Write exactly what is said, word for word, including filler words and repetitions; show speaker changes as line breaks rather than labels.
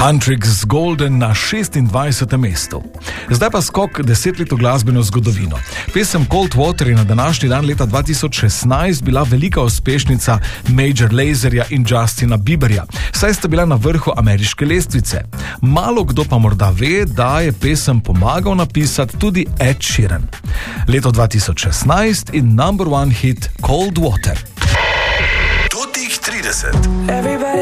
Huntrix Golden na šestindvajsetem mestu. Zdaj pa skok deset let v glasbeno zgodovino. Pesem Cold Water je na današnji dan leta dva tisoč šestnajst bila velika uspešnica Major Lazerja in Justina Bieberja, saj sta bila na vrhu ameriške lestvice. Malo kdo pa morda ve, da je pesem pomagal napisati tudi Ed Sheeran. Leto dva tisoč šestnajst in number one hit Cold Water.
Tutih trideset.